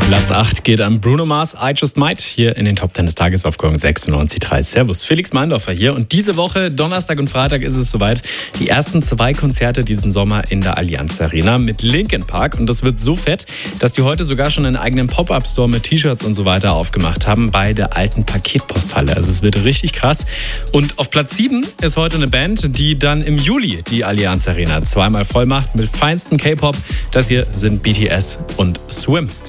Platz 8 geht an Bruno Mars, I Just Might, hier in den Top 10 des Tages auf Gong 96.3. Servus, Felix Meindorfer hier. Und diese Woche, Donnerstag und Freitag, ist es soweit. Die ersten 2 Konzerte diesen Sommer in der Allianz Arena mit Linkin Park. Und das wird so fett, dass die heute sogar schon einen eigenen Pop-Up-Store mit T-Shirts und so weiter aufgemacht haben bei der alten Paketposthalle. Also es wird richtig krass. Und auf Platz 7 ist heute eine Band, die dann im Juli die Allianz Arena zweimal voll macht mit feinstem K-Pop. Das hier sind BTS und Swim.